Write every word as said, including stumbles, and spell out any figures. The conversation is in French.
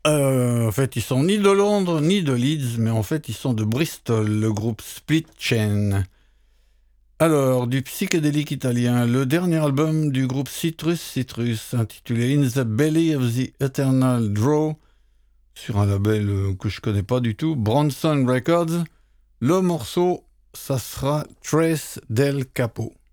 Euh, en fait, ils sont ni de Londres ni de Leeds, mais en fait, ils sont de Bristol, le groupe Split Chain. Alors, du psychédélique italien, le dernier album du groupe Citrus Citrus, intitulé In the Belly of the Eternal Draw, sur un label euh, que je connais pas du tout, Bronson Records. Le morceau, ça sera Trace del Capo.